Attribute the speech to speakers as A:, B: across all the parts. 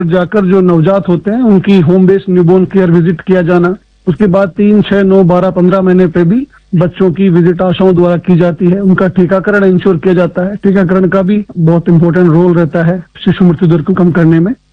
A: जाकर जो नवजात होते हैं उनकी home based newborn care visit किया जाना, उसके बाद 3, 6, 9, 12, 15 महीने पे भी बच्चों की विजिट आशाओं द्वारा की जाती है। उनका टीकाकरण इंश्योर किया जाता है। टीकाकरण का भी बहुत इंपॉर्टेंट रोल रहता है शिशु मृत्यु दर को कम करने में।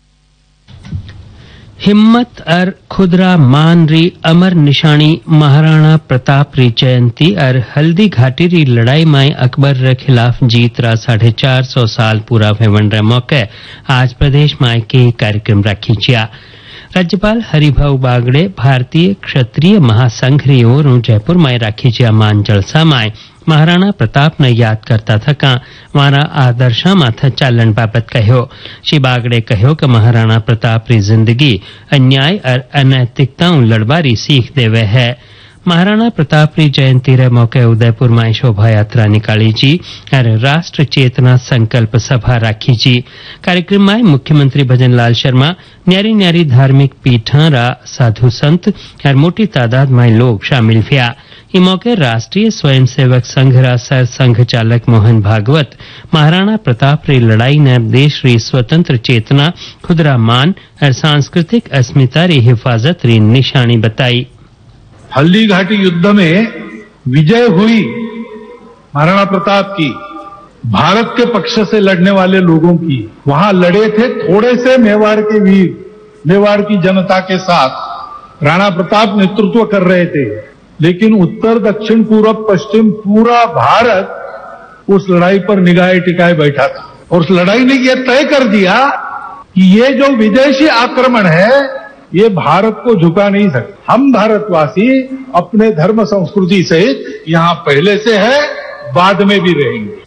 B: हिम्मत और खुदरा मान री अमर निशानी महाराणा प्रताप री जयंती और हल्दी घाटी री लड़ाई में अकबर रे खिलाफ जीत रा 450 साल पूरा होवन रे मौके आज प्रदेश में कई कार्यक्रम रखी जिया। राज्यपाल हरिभाऊ बागड़े भारतीय क्षत्रिय महासंघ री ओर जयपुर में राखी जिया मान जलसा में महाराणा प्रताप ने याद करता थका मारा आदर्शा माथे चालन बाबत कहो। श्री बागड़े कहो कि महाराणा प्रताप री जिंदगी अन्याय और अनैतिकताओं लड़बारी सीख देवे है। महाराणा प्रताप री जयंती रे मौके उदयपुर में शोभा यात्रा निकाली जी और राष्ट्र चेतना संकल्प सभा राखी जी। कार्यक्रम में मुख्यमंत्री भजन लाल शर्मा, न्यारी न्यारी धार्मिक पीठा रा साधु संत और मोटी तादाद में लोग शामिल हुआ। इस मौके राष्ट्रीय स्वयंसेवक संघ रा सर संघ चालक मोहन भागवत महाराणा प्रताप री लड़ाई ने देश री स्वतंत्र चेतना, खुदरा मान और सांस्कृतिक अस्मिता री हिफाजत री निशानी बताई।
C: हल्दी घाटी युद्ध में विजय हुई महाराणा प्रताप की, भारत के पक्ष से लड़ने वाले लोगों की। वहां लड़े थे थोड़े से मेवाड़ के वीर, मेवाड़ की जनता के साथ राणा प्रताप नेतृत्व कर रहे थे, लेकिन उत्तर दक्षिण पूर्व पश्चिम पूरा भारत उस लड़ाई पर निगाहें टिकाए बैठा था। और उस लड़ाई ने यह तय कर दिया कि ये जो विदेशी आक्रमण है ये भारत को झुका नहीं सकता। हम भारतवासी अपने धर्म संस्कृति सहित यहाँ पहले से है, बाद में भी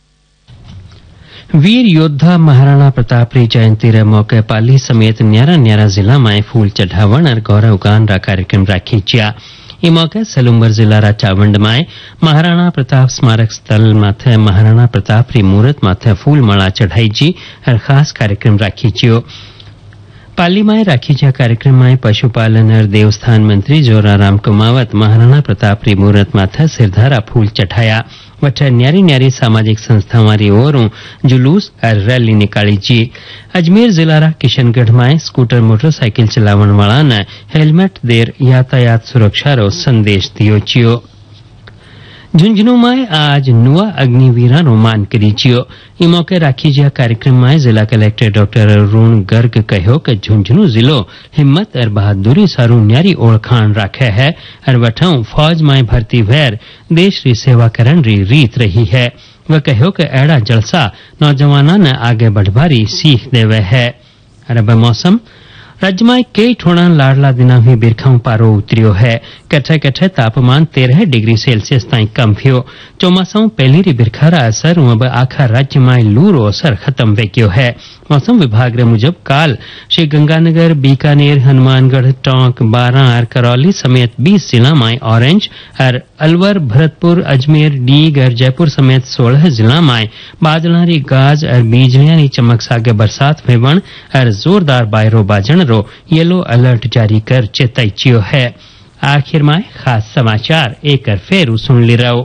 C: रहेंगे।
B: वीर योद्धा महाराणा प्रताप री जयंती रे मौके पाली समेत न्यारा न्यारा जिला में फूल चढ़ावण और गौरव गान रा कार्यक्रम राखी जिया। ई मौके सलूम्बर जिला रा चावंड में महाराणा प्रताप स्मारक स्थल माथे महाराणा प्रताप री मूर्त माथे फूल माला चढ़ाई जी और खास कार्यक्रम राखी जियो। पाली में राखी जा कार्यक्रम में पशुपालन और देवस्थान मंत्री जोराराम कुमावत महाराणा प्रताप री मूर्त माथे सिरधारा फूल चढ़ाया। वठ न्यारी न्यारी सामाजिक संस्थावां री ओरों जुलूस और रैली निकाली जी। अजमेर जिला रा किशनगढ़ में स्कूटर मोटरसाइकिल चलावण वाला ने हेलमेट देर यातायात सुरक्षा रो संदेश दियो जियो। झुंझुनू में आज नुआ अग्निवीरा रो मान करी जियो। ई मौके राखी जा कार्यक्रम में जिला कलेक्टर डॉक्टर अरुण गर्ग कहो कि झुंझुनू जिलो हिम्मत और बहादुरी सारू न्यारी ओळखाण राखे है और वठाऊ फौज में भर्ती भैर देश री सेवा करन री रीत रही है। वह कहो कि एड़ा जलसा नौजवाना ने आगे बढ़बारी सीख देवे है। और अब मौसम राज्य में कई ठोड़ा लाडला दिना भी बिरखाऊ पारो उतरियो है। कठे कठे तापमान 13 डिग्री सेल्सियस ताई कम थियो। चौमासाऊ पहली री बिरखारा असर अब आखा राज्य में लू रो असर खत्म वेग्यो है। मौसम विभाग रे मुजब काल श्री गंगानगर, बीकानेर, हनुमानगढ़, टोंक, बारां और करौली समेत 20 जिला में ऑरेंज और अलवर, भरतपुर, अजमेर, डीग और जयपुर समेत 16 जिला में बादलारी गाज और बिजलियां चमक सागे बरसात होवण और जोरदार बायरो बाजण रो येलो अलर्ट जारी कर चेताइचियो है। आखिर में खास समाचार एक फेर सुन ली रहो।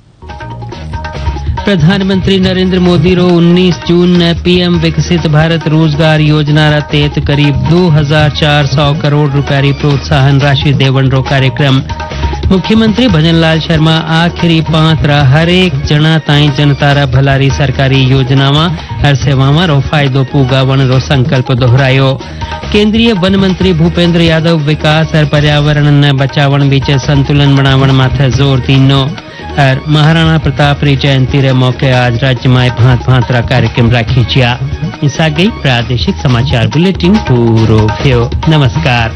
B: प्रधानमंत्री नरेंद्र मोदी रो 19 जून ने पीएम विकसित भारत रोजगार योजना रा तहत करीब 2400 करोड़ रुपया री प्रोत्साहन राशि देवण रो कार्यक्रम। मुख्यमंत्री भजन लाल शर्मा आखिरी 5 रा हरेक जना ताई जनता रा भलारी सरकारी योजनावां और सेवावां रो फायदो पुगावण रो संकल्प दोहरायो। केंद्रीय वन मंत्री भूपेंद्र यादव विकास और पर्यावरण ने बचावण बीच संतुलन बनावण माथे जोर दीनो। और महाराणा प्रताप री जयंती रे मौके आज राज्य में भांत भांत रा कार्यक्रम राखी जिया। इसा गई प्रादेशिक समाचार बुलेटिन पूरो थियो। नमस्कार।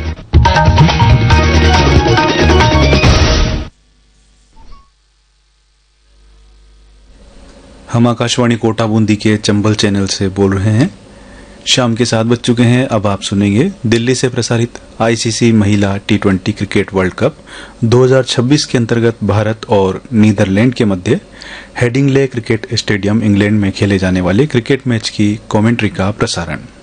D: हम आकाशवाणी कोटा बूंदी के चंबल चैनल से बोल रहे हैं। शाम के 7 बज चुके हैं। अब आप सुनेंगे दिल्ली से प्रसारित आईसीसी महिला टी20 क्रिकेट वर्ल्ड कप 2026 के अंतर्गत भारत और नीदरलैंड के मध्य हेडिंगले क्रिकेट स्टेडियम इंग्लैंड में खेले जाने वाले क्रिकेट मैच की कमेंट्री का प्रसारण।